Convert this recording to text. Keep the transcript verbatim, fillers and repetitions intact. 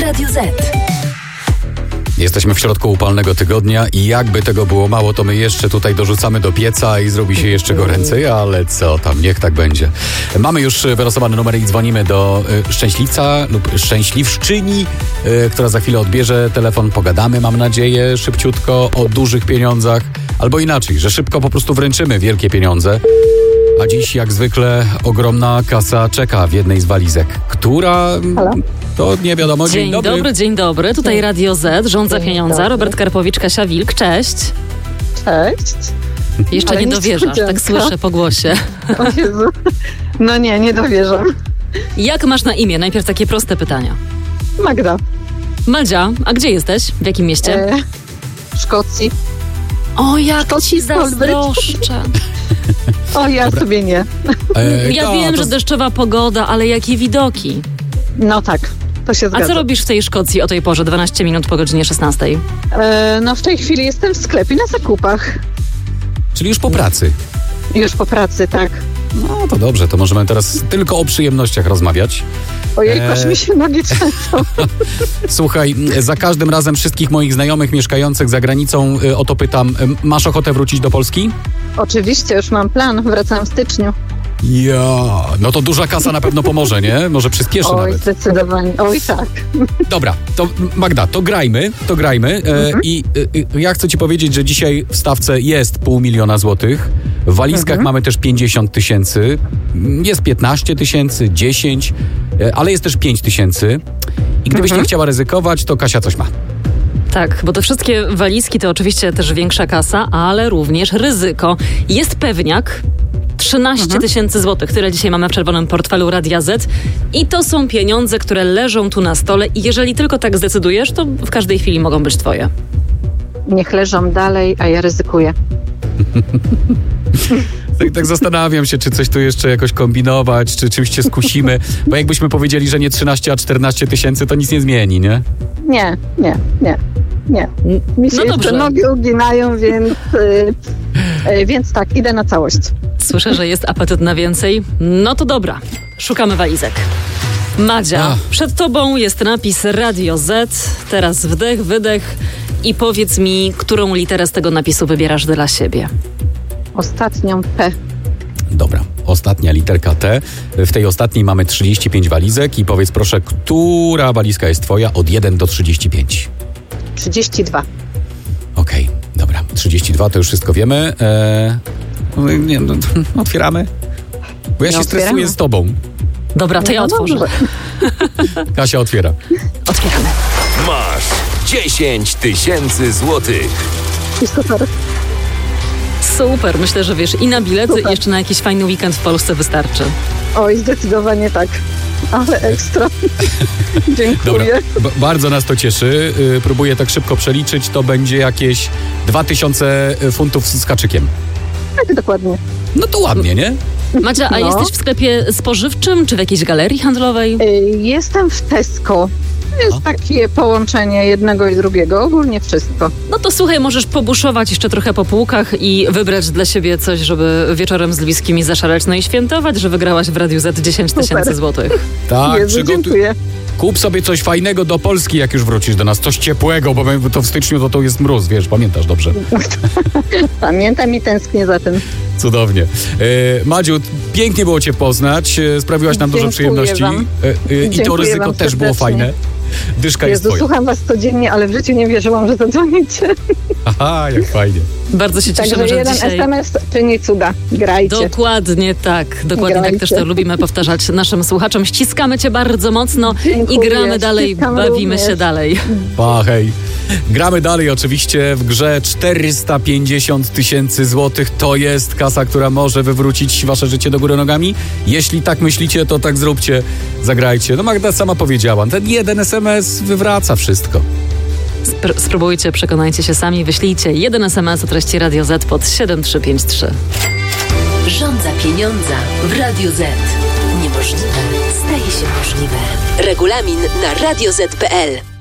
Radio Z. Jesteśmy w środku upalnego tygodnia i jakby tego było mało, to my jeszcze tutaj dorzucamy do pieca i zrobi się jeszcze goręcej, ale co tam, niech tak będzie. Mamy już wylosowany numer i dzwonimy do y, szczęśliwca lub szczęśliwszczyni, y, która za chwilę odbierze telefon. Pogadamy, mam nadzieję, szybciutko o dużych pieniądzach, albo inaczej, że szybko po prostu wręczymy wielkie pieniądze. A dziś jak zwykle ogromna kasa czeka w jednej z walizek, która... Halo? To nie wiadomo. Dzień, dzień dobry. dobry, dzień dobry. Tutaj Radio Z, Rządza Pieniądza, dobry. Robert Karpowicz, Kasia Wilk. Cześć. Cześć. Jeszcze Ale nie dowierzasz, tak niespodzianka. słyszę po głosie. O Jezu. No nie, nie dowierzam. Jak masz na imię? Najpierw takie proste pytania. Magda. Maldzia, a gdzie jesteś? W jakim mieście? E, w Szkocji. O, jak Szkocji ci Stolbridge. zazdroszczę. O, ja Dobra. sobie nie. E, Ja to- wiem, to- że deszczowa pogoda, ale jakie widoki. No tak, to się A zgadza. co robisz w tej Szkocji o tej porze, dwanaście minut po godzinie szesnastej? E, no w tej chwili jestem w sklepie na zakupach. Czyli już po pracy. Już po pracy, tak. No to dobrze, to możemy teraz tylko o przyjemnościach rozmawiać. Ojej, E. aż mi się nogi trzęsą. Słuchaj, za każdym razem wszystkich moich znajomych mieszkających za granicą y, o to pytam, y, masz ochotę wrócić do Polski? Oczywiście, już mam plan. Wracam w styczniu. Ja, no to duża kasa na pewno pomoże, nie? Może przyspieszy Oj, nawet. zdecydowanie. Oj, tak. Dobra, to Magda, to grajmy, to grajmy. E, Mhm. I y, ja chcę ci powiedzieć, że dzisiaj w stawce jest pół miliona złotych. W walizkach Mhm. mamy też pięćdziesiąt tysięcy. Jest piętnaście tysięcy, dziesięć, e, ale jest też pięć tysięcy. I gdybyś Mhm. nie chciała ryzykować, to Kasia coś ma. Tak, bo te wszystkie walizki to oczywiście też większa kasa, ale również ryzyko. Jest pewniak. trzynaście tysięcy złotych. Tyle dzisiaj mamy w czerwonym portfelu Radia Z. I to są pieniądze, które leżą tu na stole i jeżeli tylko tak zdecydujesz, to w każdej chwili mogą być twoje. Niech leżą dalej, a ja ryzykuję. Tak, tak zastanawiam się, czy coś tu jeszcze jakoś kombinować, czy czymś się skusimy. Bo jakbyśmy powiedzieli, że nie trzynaście, a czternaście tysięcy, to nic nie zmieni, nie? Nie, nie, nie, nie. Mi się No jeszcze dobrze. nogi uginają, więc, y, y, więc tak, idę na całość. Słyszę, że jest apetyt na więcej. No to dobra, szukamy walizek. Madzia, Ach. przed tobą jest napis Radio Z. Teraz wdech, wydech i powiedz mi, którą literę z tego napisu wybierasz dla siebie. Ostatnią P. Dobra, ostatnia literka T. W tej ostatniej mamy trzydzieści pięć walizek i powiedz proszę, która walizka jest twoja od jeden do trzydziestu pięciu? trzydzieści dwa. Okej, dobra, trzydzieści dwa to już wszystko wiemy. Eee, no, nie, no, otwieramy? Bo ja Nie się otwieramy. stresuję z tobą. Dobra, to ja No otworzę. dobrze. Kasia otwiera. Otwieramy. Masz dziesięć tysięcy złotych. I super. Super, myślę, że wiesz, i na bilety, Super. i jeszcze na jakiś fajny weekend w Polsce wystarczy. Oj, zdecydowanie tak. Ale ekstra. Dobra, Dziękuję. b- bardzo nas to cieszy. Yy, próbuję tak szybko przeliczyć. To będzie jakieś dwa tysiące funtów z kaczykiem. Tak, dokładnie. No to ładnie, nie? Madzia, a No. jesteś w sklepie spożywczym, czy w jakiejś galerii handlowej? Y, Jestem w Tesco. Jest O. takie połączenie jednego i drugiego. Ogólnie wszystko. No to słuchaj, możesz pobuszować jeszcze trochę po półkach i wybrać dla siebie coś, żeby wieczorem z bliskimi zaszaleć, no i świętować, że wygrałaś w Radiu Z dziesięć tysięcy Super. złotych. Tak, Jezu, przygotuj. dziękuję. Kup sobie coś fajnego do Polski, jak już wrócisz do nas. Coś ciepłego, bo my- to w styczniu to, to jest mróz, wiesz, pamiętasz dobrze. Pamiętam i tęsknię za tym. Cudownie. E, Madziu, pięknie było cię poznać. E, sprawiłaś nam dużo Dziękuję przyjemności. wam. E, e, I to Dziękuję ryzyko wam też było serdecznie. fajne. Dyszka jest Jezu, twoja. słucham was codziennie, ale w życiu nie wierzyłam, że zadzwonicie. Aha, jak fajnie. Bardzo się cieszymy, Także że jeden dzisiaj... es em es czyni cuda. Grajcie. Dokładnie tak. Dokładnie tak Grajcie. też to lubimy powtarzać naszym słuchaczom. Ściskamy cię bardzo mocno i Dziękuję, gramy dalej, ściskam bawimy również. się dalej. Pa, hej. Gramy dalej oczywiście w grze czterysta pięćdziesiąt tysięcy złotych. To jest kasa, która może wywrócić wasze życie do góry nogami. Jeśli tak myślicie, to tak zróbcie. Zagrajcie. No Magda sama powiedziała, ten jeden es em es wywraca wszystko. Spr- spróbujcie, przekonajcie się sami, wyślijcie jeden es em es o treści Radio Z pod siedem trzy pięć trzy. Rządza pieniądza w Radiu Z. Niemożliwe staje się możliwe. Regulamin na radio zet kropka pe el.